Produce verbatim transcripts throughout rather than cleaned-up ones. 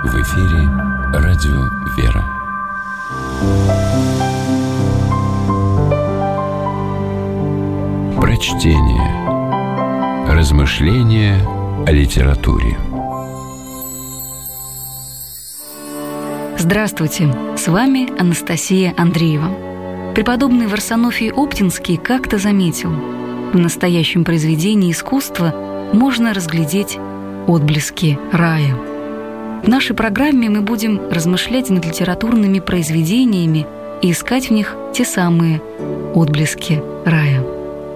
В эфире радио «Вера». Прочтение. Размышления о литературе. Здравствуйте, с вами Анастасия Андреева. Преподобный Варсонофий Оптинский как-то заметил: в настоящем произведении искусства можно разглядеть отблески рая. В нашей программе мы будем размышлять над литературными произведениями и искать в них те самые отблески рая.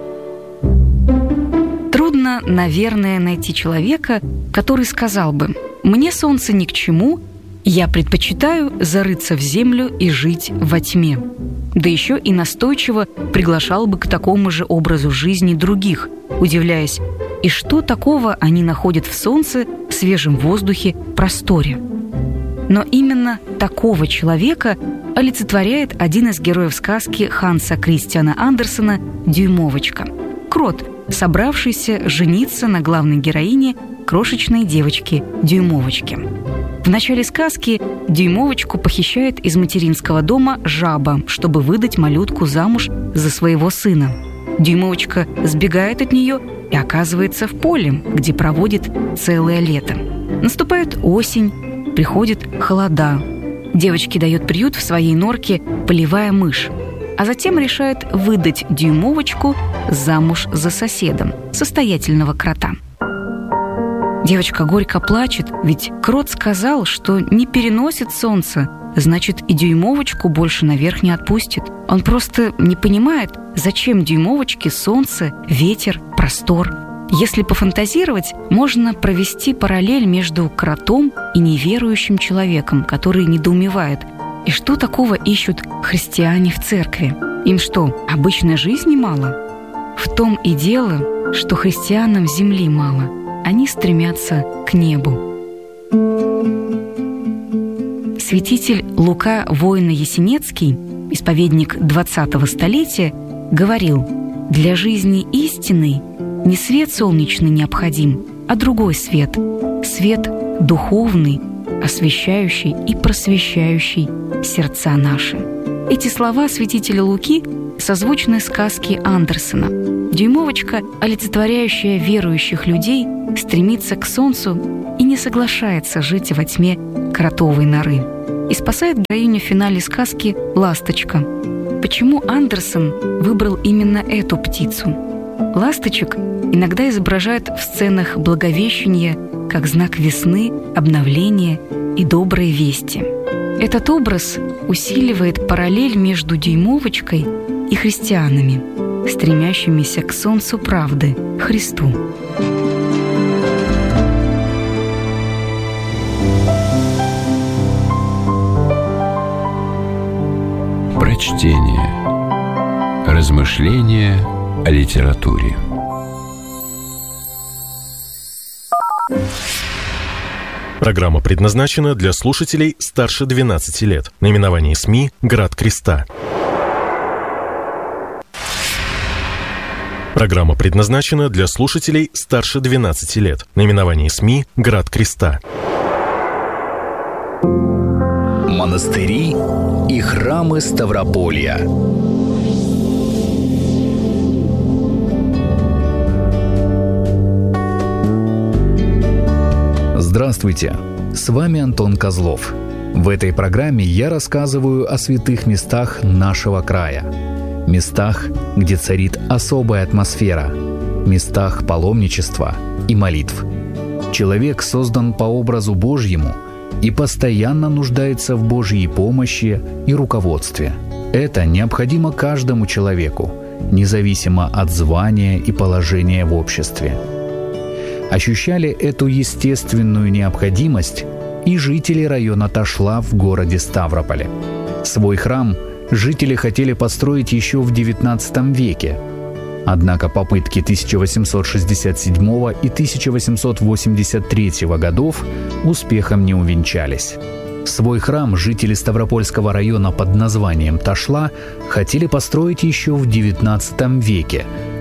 Трудно, наверное, найти человека, который сказал бы: «Мне солнце ни к чему, я предпочитаю зарыться в землю и жить во тьме». Да еще и настойчиво приглашал бы к такому же образу жизни других, удивляясь: и что такого они находят в солнце, свежем воздухе, просторе? Но именно такого человека олицетворяет один из героев сказки Ханса Кристиана Андерсена «Дюймовочка». Крот, собравшийся жениться на главной героине, крошечной девочке Дюймовочке. В начале сказки Дюймовочку похищает из материнского дома жаба, чтобы выдать малютку замуж за своего сына. Дюймовочка сбегает от нее и оказывается в поле, где проводит целое лето. Наступает осень, приходит холода. Девочке дает приют в своей норке полевая мышь, а затем решает выдать Дюймовочку замуж за соседа, состоятельного крота. Девочка горько плачет, ведь крот сказал, что не переносит солнце, значит, и Дюймовочку больше наверх не отпустит. Он просто не понимает, зачем Дюймовочке солнце, ветер, простор. Если пофантазировать, можно провести параллель между кротом и неверующим человеком, который недоумевает: и что такого ищут христиане в церкви? Им что, обычной жизни мало? В том и дело, что христианам земли мало. Они стремятся к небу. Святитель Лука Воино-Ясенецкий, исповедник двадцатого столетия, говорил: «Для жизни истинной не свет солнечный необходим, а другой свет, свет духовный, освещающий и просвещающий сердца наши». Эти слова святителя Луки созвучны сказке Андерсена. Дюймовочка, олицетворяющая верующих людей, стремится к солнцу и не соглашается жить во тьме кротовой норы. И спасает героиню в финале сказки ласточка. Почему Андерсен выбрал именно эту птицу? Ласточек иногда изображают в сценах Благовещения как знак весны, обновления и доброй вести. Этот образ усиливает параллель между Дюймовочкой и христианами, стремящимися к солнцу правды, Христу. Прочтение. Размышления о литературе. Программа предназначена для слушателей старше двенадцати лет. Наименование СМИ «Град Креста». Программа предназначена для слушателей старше двенадцати лет. Наименование СМИ «Град Креста». Монастыри и храмы Ставрополья. Здравствуйте! С вами Антон Козлов. В этой программе я рассказываю о святых местах нашего края. Местах, где царит особая атмосфера. Местах паломничества и молитв. Человек создан по образу Божьему и постоянно нуждается в Божьей помощи и руководстве. Это необходимо каждому человеку, независимо от звания и положения в обществе. Ощущали эту естественную необходимость и жители района Ташла в городе Ставрополе. Свой храм жители хотели построить еще в девятнадцатом веке. Однако попытки тысяча восемьсот шестьдесят седьмого и тысяча восемьсот восемьдесят третьего годов успехом не увенчались. Свой храм жители Ставропольского района под названием Ташла хотели построить еще в девятнадцатом веке,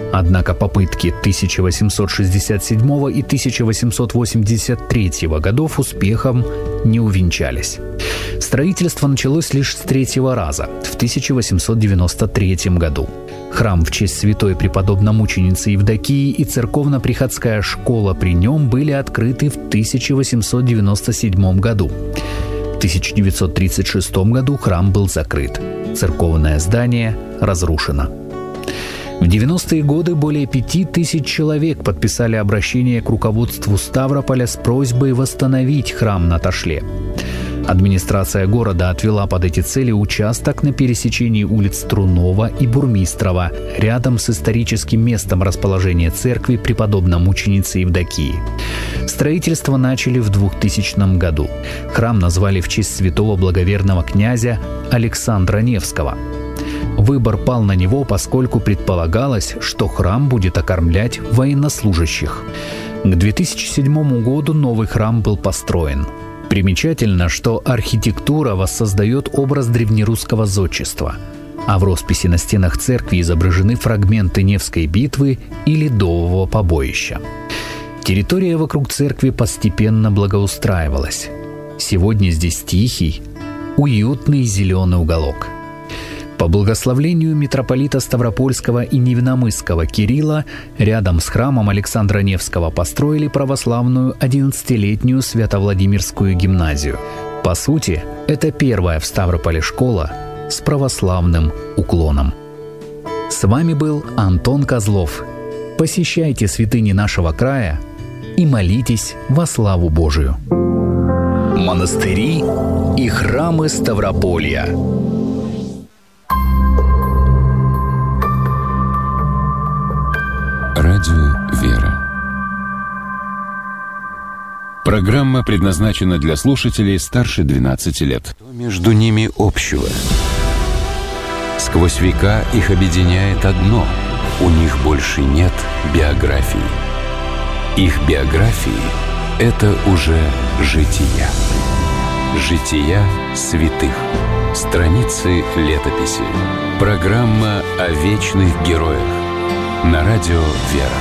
Однако попытки тысяча восемьсот шестьдесят седьмого и тысяча восемьсот восемьдесят третьего годов успехом не увенчались. Строительство началось лишь с третьего раза, в тысяча восемьсот девяносто третьем году. Храм в честь святой преподобно-мученицы Евдокии и церковно-приходская школа при нем были открыты в тысяча восемьсот девяносто седьмом году. В тысяча девятьсот тридцать шестом году храм был закрыт. Церковное здание разрушено. В девяностые годы более пяти тысяч человек подписали обращение к руководству Ставрополя с просьбой восстановить храм на Ташле. Администрация города отвела под эти цели участок на пересечении улиц Трунова и Бурмистрова, рядом с историческим местом расположения церкви преподобно-мученицы Евдокии. Строительство начали в двухтысячном году. Храм назвали в честь святого благоверного князя Александра Невского. Выбор пал на него, поскольку предполагалось, что храм будет окормлять военнослужащих. К две тысячи седьмому году новый храм был построен. Примечательно, что архитектура воссоздает образ древнерусского зодчества, а в росписи на стенах церкви изображены фрагменты Невской битвы и Ледового побоища. Территория вокруг церкви постепенно благоустраивалась. Сегодня здесь тихий, уютный зеленый уголок. По благословлению митрополита Ставропольского и Невиномысского Кирилла рядом с храмом Александра Невского построили православную одиннадцатилетнюю Свято-Владимирскую гимназию. По сути, это первая в Ставрополе школа с православным уклоном. С вами был Антон Козлов. Посещайте святыни нашего края и молитесь во славу Божию. Монастыри и храмы Ставрополья. Радио «Вера». Программа предназначена для слушателей старше двенадцати лет. Что между ними общего? Сквозь века их объединяет одно – у них больше нет биографии. Их биографии – это уже жития. Жития святых. Страницы летописи. Программа о вечных героях. На радио «Вера».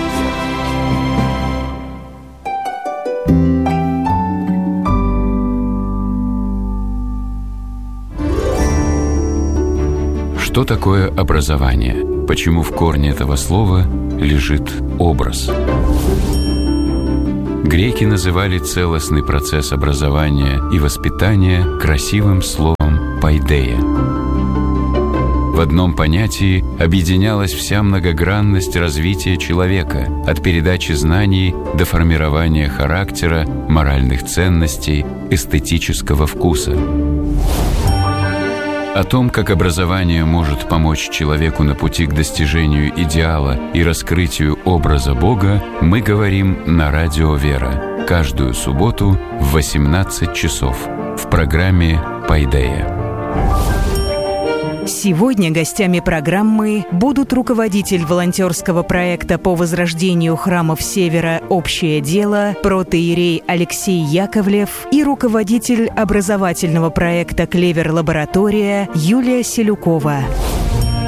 Что такое образование? Почему в корне этого слова лежит образ? Греки называли целостный процесс образования и воспитания красивым словом «пайдея». В одном понятии объединялась вся многогранность развития человека, от передачи знаний до формирования характера, моральных ценностей, эстетического вкуса. О том, как образование может помочь человеку на пути к достижению идеала и раскрытию образа Бога, мы говорим на радио «Вера» каждую субботу в восемнадцать часов в программе «Пайдея». Сегодня гостями программы будут руководитель волонтерского проекта по возрождению храмов Севера «Общее дело» протоиерей Алексей Яковлев и руководитель образовательного проекта «Клевер Лаборатория» Юлия Селюкова.